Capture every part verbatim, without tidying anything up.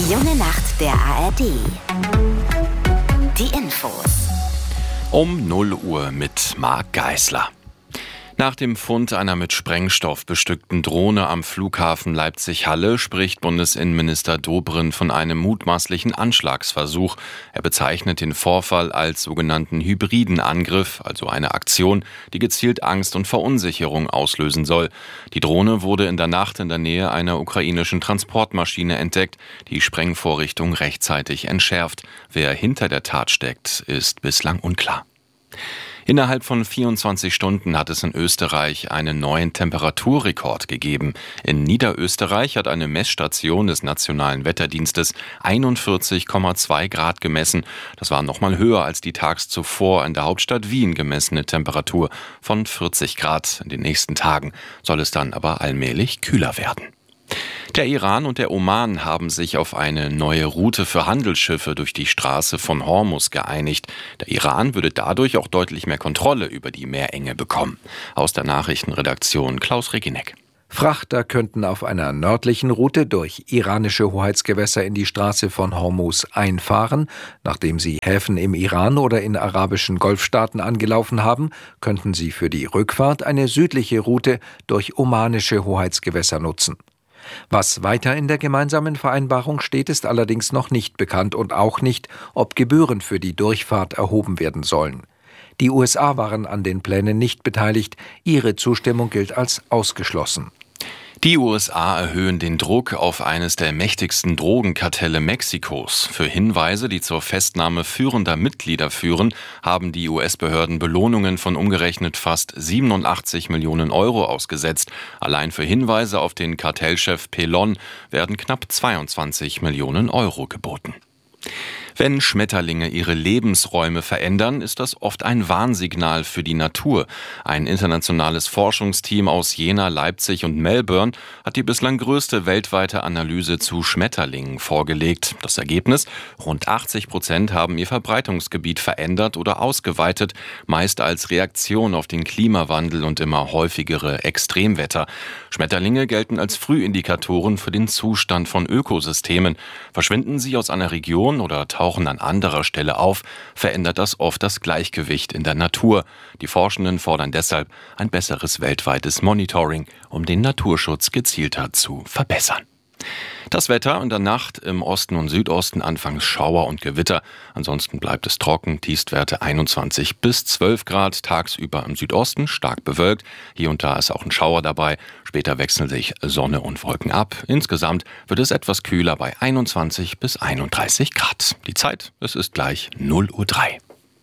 Die junge Nacht der A R D. Die Infos. Um null Uhr mit Marc Geisler. Nach dem Fund einer mit Sprengstoff bestückten Drohne am Flughafen Leipzig-Halle spricht Bundesinnenminister Dobrindt von einem mutmaßlichen Anschlagsversuch. Er bezeichnet den Vorfall als sogenannten hybriden Angriff, also eine Aktion, die gezielt Angst und Verunsicherung auslösen soll. Die Drohne wurde in der Nacht in der Nähe einer ukrainischen Transportmaschine entdeckt, die Sprengvorrichtung rechtzeitig entschärft. Wer hinter der Tat steckt, ist bislang unklar. Innerhalb von vierundzwanzig Stunden hat es in Österreich einen neuen Temperaturrekord gegeben. In Niederösterreich hat eine Messstation des Nationalen Wetterdienstes einundvierzig Komma zwei Grad gemessen. Das war noch mal höher als die tags zuvor in der Hauptstadt Wien gemessene Temperatur von vierzig Grad. In den nächsten Tagen soll es dann aber allmählich kühler werden. Der Iran und der Oman haben sich auf eine neue Route für Handelsschiffe durch die Straße von Hormuz geeinigt. Der Iran würde dadurch auch deutlich mehr Kontrolle über die Meerenge bekommen. Aus der Nachrichtenredaktion Klaus Reginek. Frachter könnten auf einer nördlichen Route durch iranische Hoheitsgewässer in die Straße von Hormuz einfahren. Nachdem sie Häfen im Iran oder in arabischen Golfstaaten angelaufen haben, könnten sie für die Rückfahrt eine südliche Route durch omanische Hoheitsgewässer nutzen. Was weiter in der gemeinsamen Vereinbarung steht, ist allerdings noch nicht bekannt und auch nicht, ob Gebühren für die Durchfahrt erhoben werden sollen. Die U S A waren an den Plänen nicht beteiligt, ihre Zustimmung gilt als ausgeschlossen. Die U S A erhöhen den Druck auf eines der mächtigsten Drogenkartelle Mexikos. Für Hinweise, die zur Festnahme führender Mitglieder führen, haben die U S-Behörden Belohnungen von umgerechnet fast siebenundachtzig Millionen Euro ausgesetzt. Allein für Hinweise auf den Kartellchef Pelon werden knapp zweiundzwanzig Millionen Euro geboten. Wenn Schmetterlinge ihre Lebensräume verändern, ist das oft ein Warnsignal für die Natur. Ein internationales Forschungsteam aus Jena, Leipzig und Melbourne hat die bislang größte weltweite Analyse zu Schmetterlingen vorgelegt. Das Ergebnis? Rund achtzig Prozent haben ihr Verbreitungsgebiet verändert oder ausgeweitet, meist als Reaktion auf den Klimawandel und immer häufigere Extremwetter. Schmetterlinge gelten als Frühindikatoren für den Zustand von Ökosystemen. Verschwinden sie aus einer Region oder tauchen an anderer Stelle auf, verändert das oft das Gleichgewicht in der Natur. Die Forschenden fordern deshalb ein besseres weltweites Monitoring, um den Naturschutz gezielter zu verbessern. Das Wetter in der Nacht im Osten und Südosten anfangs Schauer und Gewitter. Ansonsten bleibt es trocken, Tiefstwerte einundzwanzig bis zwölf Grad, tagsüber im Südosten stark bewölkt. Hier und da ist auch ein Schauer dabei. Später wechseln sich Sonne und Wolken ab. Insgesamt wird es etwas kühler bei einundzwanzig bis einunddreißig Grad. Die Zeit, es ist gleich null Uhr drei.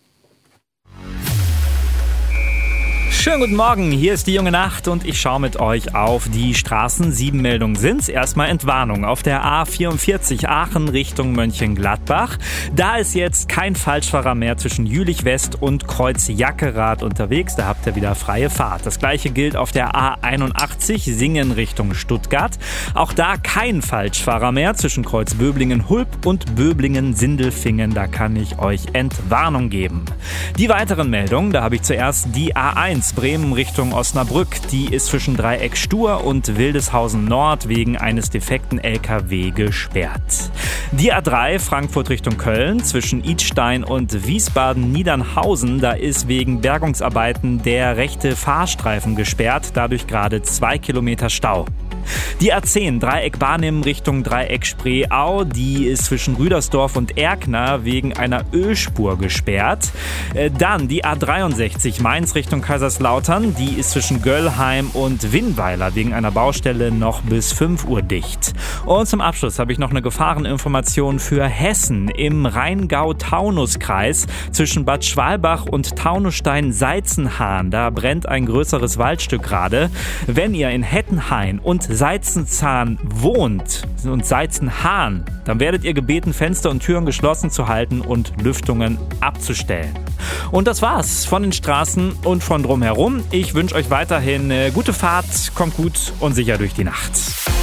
Schönen guten Morgen, hier ist die junge Nacht und ich schaue mit euch auf die Straßen. Sieben Meldungen sind's. Erstmal Entwarnung auf der A vierundvierzig Aachen Richtung Mönchengladbach. Da ist jetzt kein Falschfahrer mehr zwischen Jülich West und Kreuz Jackerath unterwegs. Da habt ihr wieder freie Fahrt. Das gleiche gilt auf der A einundachtzig Singen Richtung Stuttgart. Auch da kein Falschfahrer mehr zwischen Kreuz Böblingen-Hulp und Böblingen-Sindelfingen. Da kann ich euch Entwarnung geben. Die weiteren Meldungen, da habe ich zuerst die A eins Bremen Richtung Osnabrück. Die ist zwischen Dreieck Stur und Wildeshausen Nord wegen eines defekten L K W gesperrt. Die A drei Frankfurt Richtung Köln zwischen Idstein und Wiesbaden-Niedernhausen. Da ist wegen Bergungsarbeiten der rechte Fahrstreifen gesperrt. Dadurch gerade zwei Kilometer Stau. Die A zehn Dreieck Barnim Richtung Dreieck Spreeau, die ist zwischen Rüdersdorf und Erkner wegen einer Ölspur gesperrt. Dann die A dreiundsechzig Mainz Richtung Kaiserslautern, die ist zwischen Göllheim und Winnweiler wegen einer Baustelle noch bis fünf Uhr dicht. Und zum Abschluss habe ich noch eine Gefahreninformation für Hessen im Rheingau-Taunus-Kreis zwischen Bad Schwalbach und Taunusstein-Seizenhahn. Da brennt ein größeres Waldstück gerade. Wenn ihr in Hettenhain und Seizenzahn wohnt und Seizenhahn, dann werdet ihr gebeten, Fenster und Türen geschlossen zu halten und Lüftungen abzustellen. Und das war's von den Straßen und von drumherum. Ich wünsche euch weiterhin eine gute Fahrt, kommt gut und sicher durch die Nacht.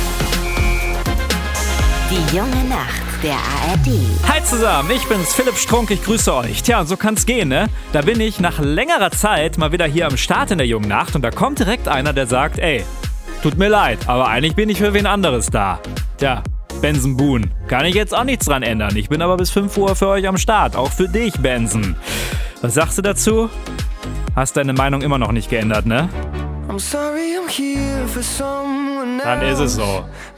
Die junge Nacht der A R D. Hi zusammen, ich bin's, Philipp Strunk, ich grüße euch. Tja, und so kann's gehen, ne? Da bin ich nach längerer Zeit mal wieder hier am Start in der jungen Nacht und da kommt direkt einer, der sagt, ey, tut mir leid, aber eigentlich bin ich für wen anderes da. Tja, Benson Boone. Kann ich jetzt auch nichts dran ändern. Ich bin aber bis fünf Uhr für euch am Start. Auch für dich, Benson. Was sagst du dazu? Hast deine Meinung immer noch nicht geändert, ne? I'm sorry I'm here for someone else. Dann ist es so.